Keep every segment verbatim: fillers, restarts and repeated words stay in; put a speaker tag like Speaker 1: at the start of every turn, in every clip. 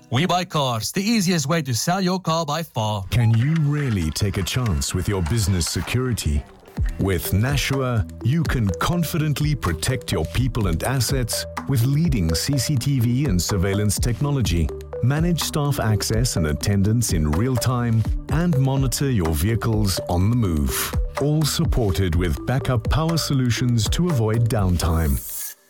Speaker 1: We Buy Cars, the easiest way to sell your car by far.
Speaker 2: Can you really take a chance with your business security? With Nashua, you can confidently protect your people and assets with leading C C T V and surveillance technology, manage staff access and attendance in real time, and monitor your vehicles on the move. All supported with backup power solutions to avoid downtime.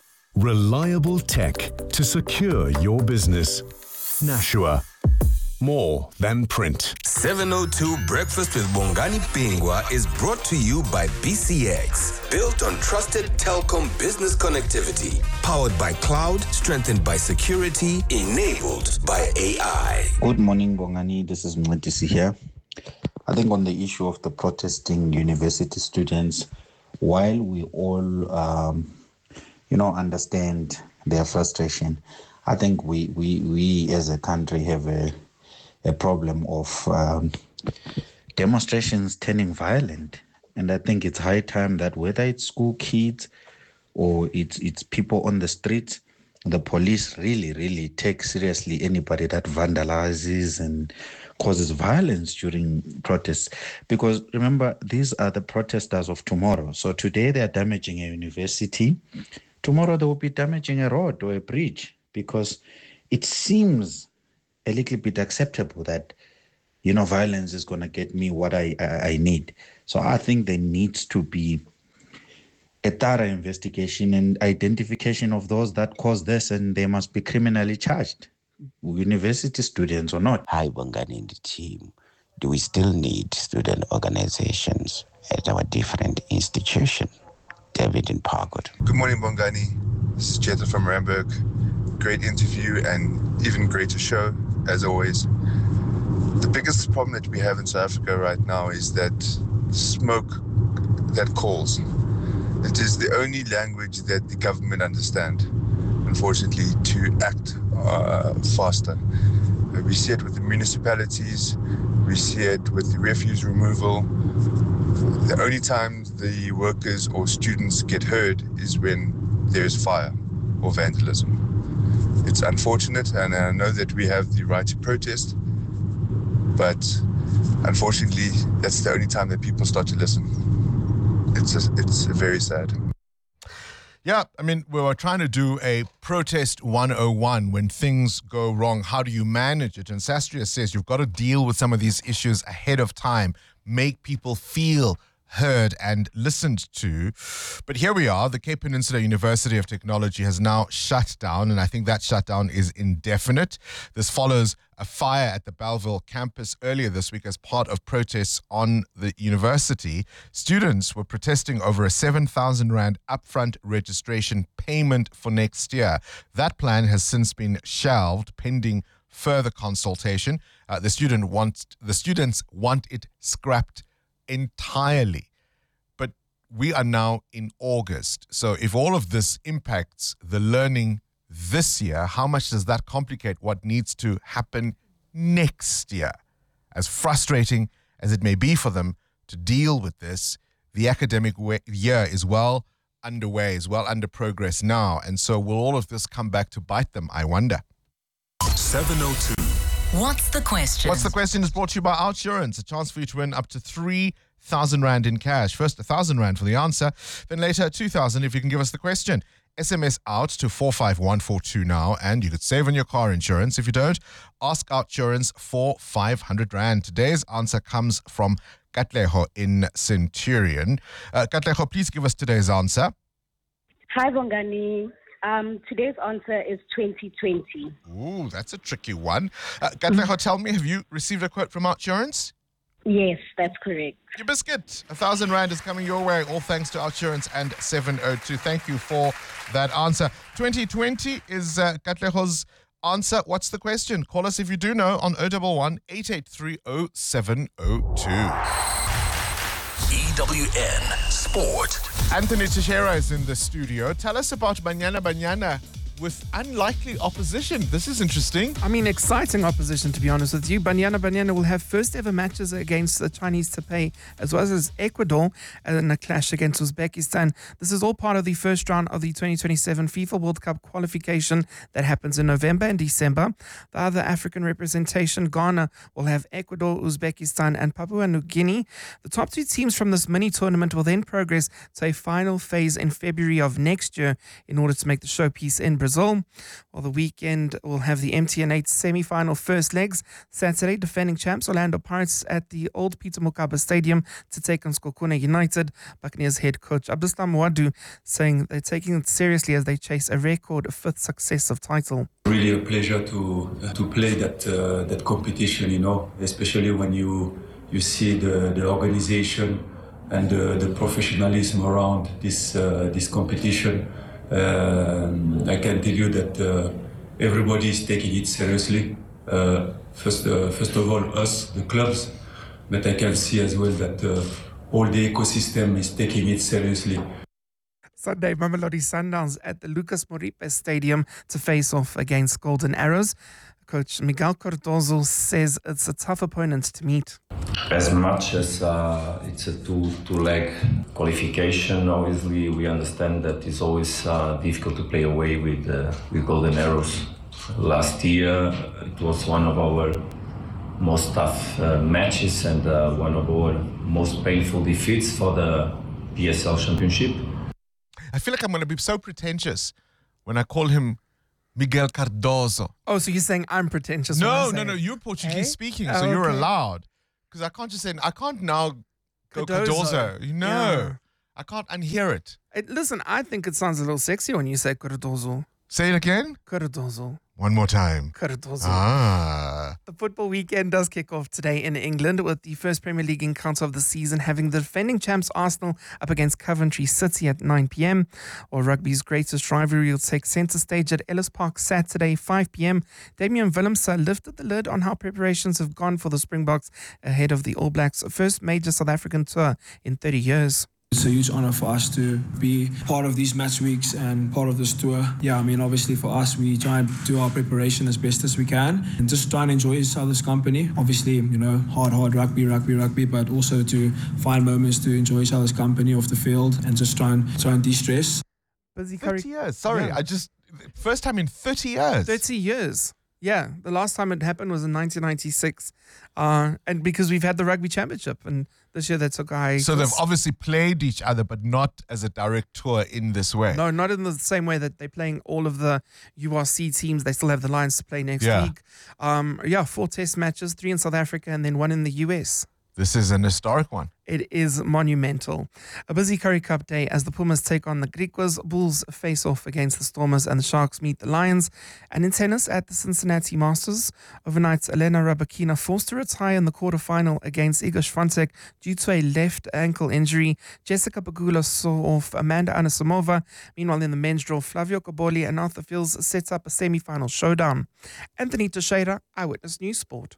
Speaker 2: Reliable tech to secure your business. Nashua. More than print.
Speaker 3: seven oh two Breakfast with Bongani Bingwa is brought to you by B C X. Built on trusted telecom business connectivity. Powered by cloud, strengthened by security, enabled by A I.
Speaker 4: Good morning, Bongani. This is Mwadisi here. I think on the issue of the protesting university students, while we all, um, you know, understand their frustration, I think we, we, we as a country have a, a problem of um, demonstrations turning violent. And I think it's high time that whether it's school kids or it's, it's people on the streets, the police really, really take seriously anybody that vandalizes and causes violence during protests. Because remember, these are the protesters of tomorrow. So today they are damaging a university. Tomorrow they will be damaging a road or a bridge. Because it seems a little bit acceptable that, you know, violence is going to get me what I, I I need. So I think there needs to be a thorough investigation and identification of those that caused this, and they must be criminally charged, university students or not.
Speaker 5: Hi, Bongani and the team. Do we still need student organizations at our different institutions? David in Parkwood.
Speaker 6: Good morning, Bongani. This is Jetta from Randburg. Great interview and even greater show, as always. The biggest problem that we have in South Africa right now is that smoke that calls. It is the only language that the government understand, unfortunately, to act uh, faster. Uh, we see it with the municipalities, we see it with the refuse removal. The only time the workers or students get heard is when there's fire or vandalism. It's unfortunate, and I know that we have the right to protest, but unfortunately, that's the only time that people start to listen. It's a, it's very sad.
Speaker 7: Yeah, I mean, we were trying to do a protest one oh one when things go wrong. How do you manage it? And Sastria says you've got to deal with some of these issues ahead of time, make people feel heard and listened to. But here we are. The Cape Peninsula University of Technology has now shut down, and I think that shutdown is indefinite. This follows a fire at the Bellville campus earlier this week as part of protests on the university. Students were protesting over a seven thousand rand upfront registration payment for next year. That plan has since been shelved pending further consultation. Uh, the student wants the students want it scrapped entirely. But we are now in August. So if all of this impacts the learning this year, how much does that complicate what needs to happen next year? As frustrating as it may be for them to deal with this, the academic way- year is well underway, is well under progress now. And so will all of this come back to bite them, I wonder?
Speaker 3: seven oh two.
Speaker 8: What's the question?
Speaker 7: What's the question is brought to you by Outsurance. A chance for you to win up to three thousand rand in cash. First, one thousand rand for the answer. Then later, two thousand if you can give us the question. S M S out to four five one four two now, and you could save on your car insurance. If you don't, ask Outsurance for five hundred rand. Today's answer comes from Katleho in Centurion. Uh, Katleho, please give us today's answer.
Speaker 9: Hi, Bongani. Um, today's answer is twenty twenty.
Speaker 7: Ooh, that's a tricky one. Uh, Katleho, tell me, have you received a quote from Outsurance?
Speaker 9: Yes, that's correct.
Speaker 7: Your biscuit. A thousand rand is coming your way, all thanks to Outsurance and seven oh two. Thank you for that answer. twenty twenty is uh, Katleho's answer. What's the question? Call us if you do know on zero one one, eight eight three, zero seven zero two.
Speaker 3: E W N Sport.
Speaker 7: Anthony Teixeira is in the studio. Tell us about Banyana Banyana with unlikely opposition. This is interesting.
Speaker 10: I mean, exciting opposition, to be honest with you. Banyana Banyana will have first ever matches against the Chinese Taipei as well as Ecuador in a clash against Uzbekistan. This is all part of the first round of the twenty twenty-seven FIFA World Cup qualification that happens in November and December. The other African representation, Ghana, will have Ecuador, Uzbekistan and Papua New Guinea. The top two teams from this mini tournament will then progress to a final phase in February of next year in order to make the showpiece in Brazil. While the weekend will have the M T N eight semi-final first legs. Saturday, defending champs Orlando Pirates at the old Peter Mokaba Stadium to take on Skokuna United. Buccaneers head coach Abduslam Wadu saying they're taking it seriously as they chase a record fifth successive title.
Speaker 11: Really a pleasure to to play that uh, that competition, you know, especially when you you see the, the organization and the, the professionalism around this uh, this competition. Um, I can tell you that uh, everybody is taking it seriously. Uh, first, uh, first of all, us, the clubs, but I can see as well that uh, all the ecosystem is taking it seriously.
Speaker 10: Sunday, Mamelodi Sundowns at the Lucas Moripe Stadium to face off against Golden Arrows. Coach Miguel Cardozo says it's a tough opponent to meet.
Speaker 12: As much as uh, it's a two, two-leg qualification, obviously we understand that it's always uh, difficult to play away with, uh, with Golden Arrows. Last year, it was one of our most tough uh, matches and uh, one of our most painful defeats for the P S L Championship.
Speaker 7: I feel like I'm going to be so pretentious when I call him Miguel Cardozo.
Speaker 10: Oh, so you're saying I'm pretentious?
Speaker 7: No, no, no. You're Portuguese
Speaker 10: hey?
Speaker 7: speaking,
Speaker 10: oh,
Speaker 7: so you're
Speaker 10: okay.
Speaker 7: allowed. Because I can't just say, I can't now go
Speaker 10: Cardozo.
Speaker 7: Cardozo. You know,
Speaker 10: Yeah.
Speaker 7: I can't unhear it.
Speaker 10: It, listen, I think it sounds a little sexy when you say Cardozo.
Speaker 7: Say it again.
Speaker 10: Cardozo.
Speaker 7: One more time.
Speaker 10: Cardozo.
Speaker 7: Ah.
Speaker 10: The football weekend does kick off today in England with the first Premier League encounter of the season having the defending champs Arsenal up against Coventry City at nine p.m. Or rugby's greatest rivalry will take centre stage at Ellis Park Saturday five p.m. Damian Willemse lifted the lid on how preparations have gone for the Springboks ahead of the All Blacks' first major South African tour in thirty years.
Speaker 13: It's a huge honor for us to be part of these match weeks and part of this tour. Yeah, I mean, obviously for us, we try and do our preparation as best as we can and just try and enjoy each other's company. Obviously, you know, hard, hard rugby, rugby, rugby, but also to find moments to enjoy each other's company off the field and just try and try and de-stress.
Speaker 10: Busy
Speaker 7: thirty years. Sorry,
Speaker 10: Yeah.
Speaker 7: I just, first time in thirty years.
Speaker 10: thirty years. Yeah, the last time it happened was in nineteen ninety-six. Uh, and because we've had the Rugby Championship, and this year they took a hiatus.
Speaker 7: So they've obviously played each other, but not as a direct tour in this way.
Speaker 10: No, not in the same way that they're playing all of the U R C teams. They still have the Lions to play next
Speaker 7: Yeah.
Speaker 10: week. Um, yeah, four test matches, three in South Africa and then one in the U S.
Speaker 7: This is an historic one.
Speaker 10: It is monumental. A busy Currie Cup day as the Pumas take on the Griquas, Bulls face off against the Stormers and the Sharks meet the Lions. And in tennis at the Cincinnati Masters, overnight Elena Rybakina forced to retire in the quarterfinal against Iga Swiatek due to a left ankle injury. Jessica Pegula saw off Amanda Anisimova. Meanwhile, in the men's draw, Flavio Cobolli and Arthur Fields set up a semi-final showdown. Anthony Teixeira, Eyewitness News Sport.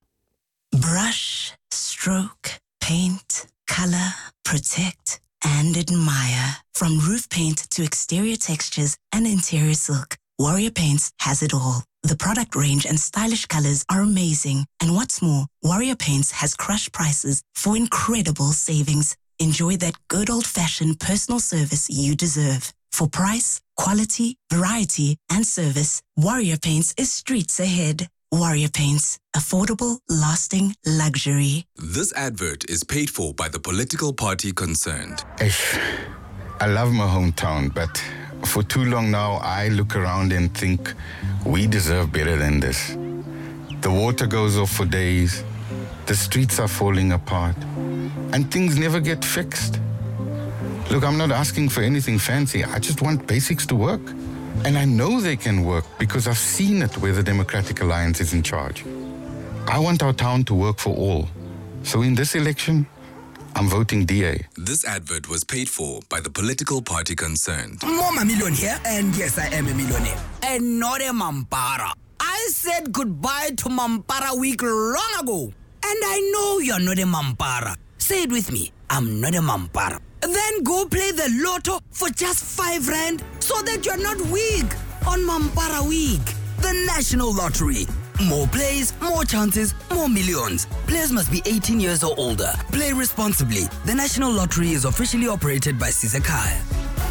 Speaker 8: Brush, stroke, paint, color, protect, and admire. From roof paint to exterior textures and interior silk, Warrior Paints has it all. The product range and stylish colors are amazing. And what's more, Warrior Paints has crushed prices for incredible savings. Enjoy that good old-fashioned personal service you deserve. For price, quality, variety, and service, Warrior Paints is streets ahead. Warrior Paints. Affordable, lasting luxury.
Speaker 3: This advert is paid for by the political party concerned.
Speaker 5: Ish, I love my hometown, but for too long now, I look around and think we deserve better than this. The water goes off for days, the streets are falling apart, and things never get fixed. Look, I'm not asking for anything fancy. I just want basics to work. And I know they can work because I've seen it where the Democratic Alliance is in charge. I want our town to work for all. So in this election, I'm voting D A.
Speaker 3: This advert was paid for by the political party concerned.
Speaker 14: Mama Million here, and yes, I am a millionaire. And not a Mampara. I said goodbye to Mampara week long ago. And I know you're not a Mampara. Say it with me. I'm not a Mampara. Then go play the lotto for just five rand so that you're not weak. on Mampara Week. The National Lottery. More plays, more chances, more millions. Players must be eighteen years or older. Play responsibly. The National Lottery is officially operated by Sisekaya.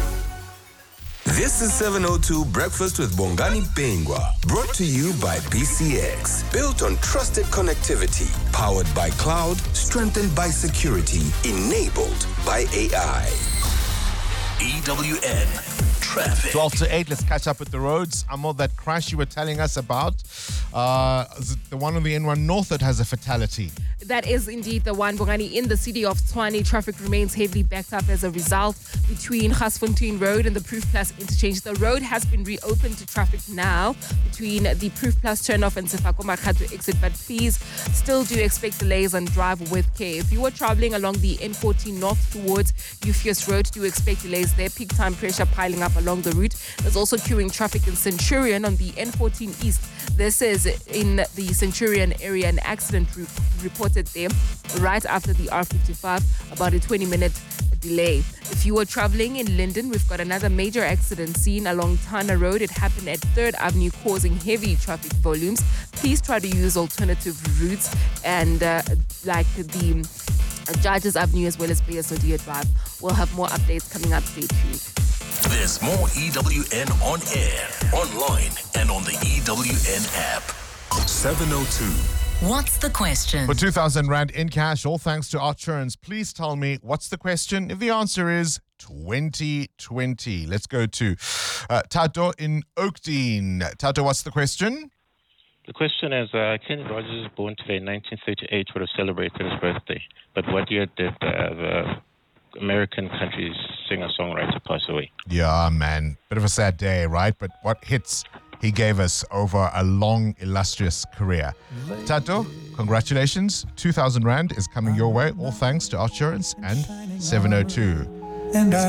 Speaker 3: This is seven oh two Breakfast with Bongani Pingwa, brought to you by B C X. Built on trusted connectivity, powered by cloud, strengthened by security, enabled by A I.
Speaker 15: E W N Traffic.
Speaker 7: twelve to eight, let's catch up with the roads. Amo, that crash you were telling us about, uh, is it the one on the N one North that has a fatality?
Speaker 16: That is indeed the one, Bongani. In the city of Tshwane, traffic remains heavily backed up as a result between Gasfontein Road and the Proof Plus interchange. The road has been reopened to traffic now between the Proof Plus turnoff and Sefako Makhato exit, but please still do expect delays and drive with care. If you are traveling along the N fourteen North towards Euphus Road, do expect delays there. Peak time pressure piling up along the route. There's also queuing traffic in Centurion on the N fourteen East. This is in the Centurion area. An accident re- reported there right after the R fifty-five, about a twenty minute delay. If you were traveling in Linden, we've got another major accident seen along Tana Road. It happened at third Avenue, causing heavy traffic volumes. Please try to use alternative routes and uh, like the Judges Avenue as well as Beasodia Drive. We'll have more updates coming up. Stay tuned.
Speaker 15: There's more E W N on air, online, and on the E W N app. seven oh two.
Speaker 17: What's the question?
Speaker 7: For two thousand Rand in cash, all thanks to Outsurance, please tell me, what's the question? If the answer is twenty twenty. Let's go to uh, Tato in Oakdean. Tato, what's the question?
Speaker 18: The question is, uh, Kenny Rogers, born today in nineteen thirty-eight, would have celebrated his birthday. But what year did uh, the American country singer-songwriter pass away?
Speaker 7: Yeah, man. Bit of a sad day, right? But what hits he gave us over a long, illustrious career. Tato, congratulations. two thousand Rand is coming your way, all thanks to Outsurance and seven oh two.
Speaker 19: And I